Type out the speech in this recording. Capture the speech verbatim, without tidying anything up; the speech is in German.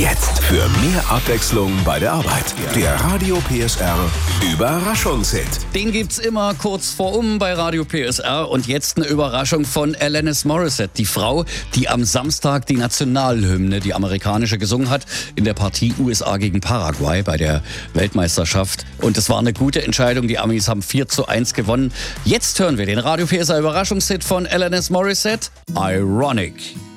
jetzt für mehr Abwechslung bei der Arbeit. Der Radio P S R Überraschungshit. Den gibt's immer kurz vor um bei Radio P S R. Und jetzt eine Überraschung von Alanis Morissette, die Frau, die am Samstag die Nationalhymne, die amerikanische, gesungen hat in der Partie U S A gegen Paraguay bei der Weltmeisterschaft. Und es war eine gute Entscheidung. Die Amis haben vier zu eins gewonnen. Jetzt hören wir den Radio P S R Überraschungshit von Alanis Morissette, Ironic.